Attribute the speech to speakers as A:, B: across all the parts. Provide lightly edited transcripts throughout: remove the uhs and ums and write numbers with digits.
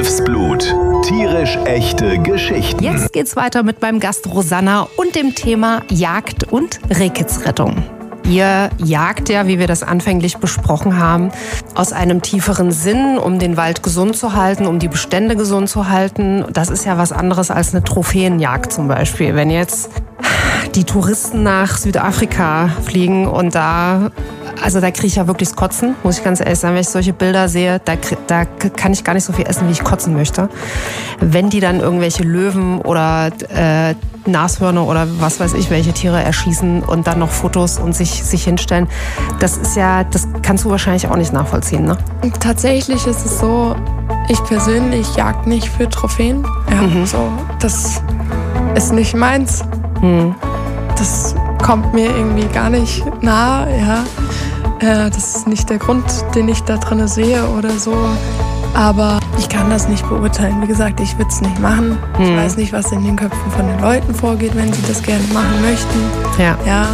A: Wolfsblut. Tierisch echte Geschichten.
B: Jetzt geht's weiter mit meinem Gast Rosanna und dem Thema Jagd und Rehkitzrettung. Ihr jagt ja, wie wir das anfänglich besprochen haben, aus einem tieferen Sinn, um den Wald gesund zu halten, um die Bestände gesund zu halten. Das ist ja was anderes als eine Trophäenjagd zum Beispiel. Wenn jetzt die Touristen nach Südafrika fliegen und da kriege ich ja wirklich das Kotzen, muss ich ganz ehrlich sagen. Wenn ich solche Bilder sehe, da kann ich gar nicht so viel essen, wie ich kotzen möchte. Wenn die dann irgendwelche Löwen oder Nashörner oder was weiß ich, welche Tiere erschießen und dann noch Fotos und sich hinstellen, das kannst du wahrscheinlich auch nicht nachvollziehen, ne?
C: Tatsächlich ist es so, ich persönlich jag nicht für Trophäen. Ja, so, das ist nicht meins. Das kommt mir irgendwie gar nicht nahe, ja. Das ist nicht der Grund, den ich da drin sehe oder so. Aber ich kann das nicht beurteilen. Wie gesagt, ich würde es nicht machen. Ich weiß nicht, was in den Köpfen von den Leuten vorgeht, wenn sie das gerne machen möchten. Ja.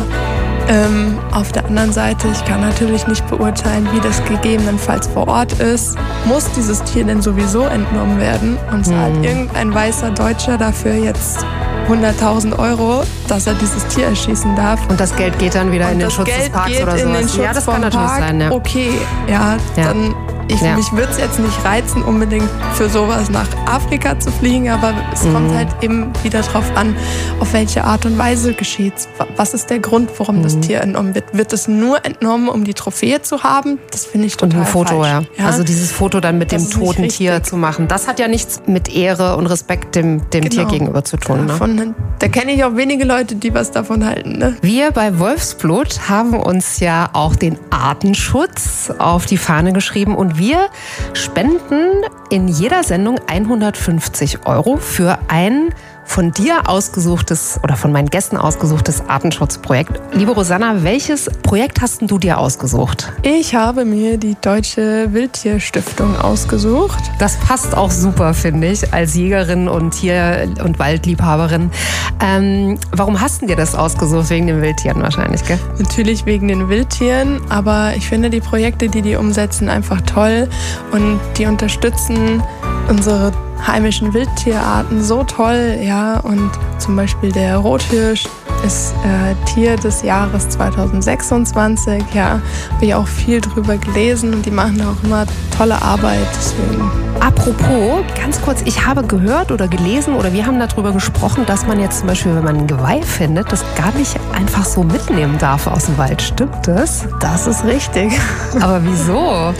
C: Auf der anderen Seite, ich kann natürlich nicht beurteilen, wie das gegebenenfalls vor Ort ist. Muss dieses Tier denn sowieso entnommen werden und zahlt irgendein weißer Deutscher dafür jetzt 100.000 €, dass er dieses Tier erschießen darf?
B: Und das Geld geht dann wieder in den Schutz des Parks oder sowas?
C: Ja, das kann natürlich sein, ja. Okay, dann... Mich würde es jetzt nicht reizen, unbedingt für sowas nach Afrika zu fliegen, aber es kommt halt eben wieder drauf an, auf welche Art und Weise geschieht's. Was ist der Grund, warum das Tier entnommen wird? Wird es nur entnommen, um die Trophäe zu haben? Das finde ich total
B: falsch. Und ein Foto,
C: falsch.
B: Ja. Also dieses Foto dann mit dem toten Tier zu machen, das hat ja nichts mit Ehre und Respekt dem Tier gegenüber zu tun. Ne?
C: Da kenne ich auch wenige Leute, die was davon halten. Ne?
B: Wir bei Wolfsblut haben uns ja auch den Artenschutz auf die Fahne geschrieben und wir spenden in jeder Sendung 150 € für ein von dir ausgesuchtes oder von meinen Gästen ausgesuchtes Artenschutzprojekt. Liebe Rosanna, welches Projekt hast du dir ausgesucht?
C: Ich habe mir die Deutsche Wildtierstiftung ausgesucht.
B: Das passt auch super, finde ich, als Jägerin und Tier- und Waldliebhaberin. Warum hast du dir das ausgesucht? Wegen den Wildtieren wahrscheinlich, gell?
C: Natürlich wegen den Wildtieren, aber ich finde die Projekte, die umsetzen, einfach toll und die unterstützen unsere heimischen Wildtierarten so toll, ja, und zum Beispiel der Rothirsch ist Tier des Jahres 2026, ja, habe ich auch viel drüber gelesen und die machen auch immer tolle Arbeit, deswegen.
B: Apropos, ganz kurz, ich habe gehört oder gelesen oder wir haben darüber gesprochen, dass man jetzt zum Beispiel, wenn man ein Geweih findet, das gar nicht einfach so mitnehmen darf aus dem Wald. Stimmt das?
C: Das ist richtig.
B: Aber wieso?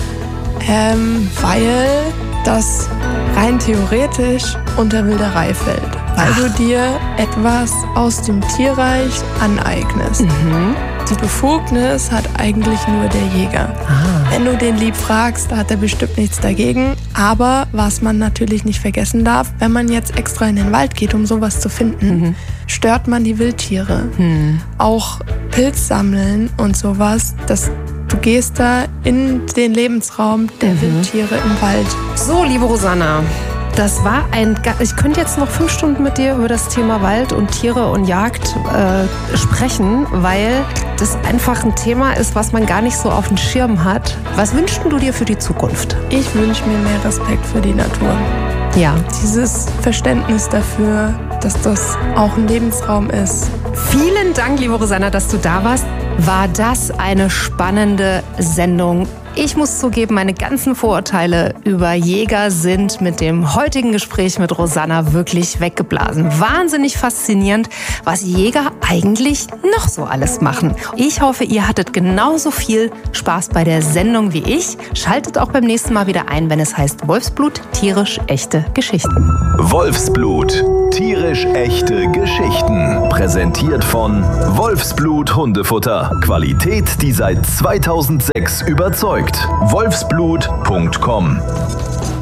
C: Weil das rein theoretisch unter Wilderei fällt. Weil du dir etwas aus dem Tierreich aneignest. Die Befugnis hat eigentlich nur der Jäger. Wenn du den lieb fragst, hat er bestimmt nichts dagegen. Aber was man natürlich nicht vergessen darf, wenn man jetzt extra in den Wald geht, um sowas zu finden, stört man die Wildtiere. Auch Pilz sammeln und sowas, du gehst da in den Lebensraum der Wildtiere im Wald.
B: So, liebe Rosanna, das war ich könnte jetzt noch 5 Stunden mit dir über das Thema Wald und Tiere und Jagd sprechen, weil das einfach ein Thema ist, was man gar nicht so auf dem Schirm hat. Was wünschst du dir für die Zukunft?
C: Ich wünsche mir mehr Respekt für die Natur.
B: Ja.
C: Dieses Verständnis dafür, dass das auch ein Lebensraum ist.
B: Vielen Dank, liebe Rosanna, dass du da warst. War das eine spannende Sendung? Ich muss zugeben, meine ganzen Vorurteile über Jäger sind mit dem heutigen Gespräch mit Rosanna wirklich weggeblasen. Wahnsinnig faszinierend, was Jäger eigentlich noch so alles machen. Ich hoffe, ihr hattet genauso viel Spaß bei der Sendung wie ich. Schaltet auch beim nächsten Mal wieder ein, wenn es heißt Wolfsblut, tierisch echte Geschichten.
A: Wolfsblut, tierisch echte Geschichten. Präsentiert von Wolfsblut Hundefutter. Qualität, die seit 2006 überzeugt. Wolfsblut.com